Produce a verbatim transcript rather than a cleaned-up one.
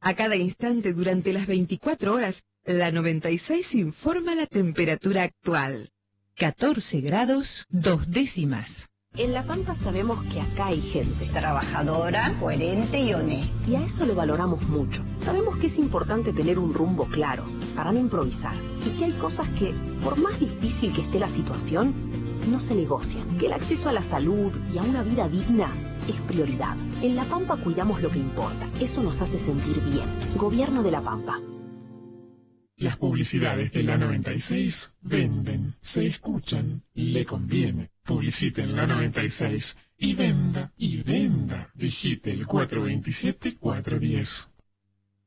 A cada instante durante las veinticuatro horas, la noventa y seis informa la temperatura actual. catorce grados, dos décimas. En La Pampa sabemos que acá hay gente trabajadora, coherente y honesta. Y a eso lo valoramos mucho. Sabemos que es importante tener un rumbo claro, para no improvisar. Y que hay cosas que, por más difícil que esté la situación, no se negocian. Que el acceso a la salud y a una vida digna es prioridad. En La Pampa cuidamos lo que importa. Eso nos hace sentir bien. Gobierno de La Pampa. Las publicidades de la noventa y seis venden, se escuchan, le conviene. Publicite en la noventa y seis y venda, y venda. Digite el cuatro dos siete, cuatro uno cero.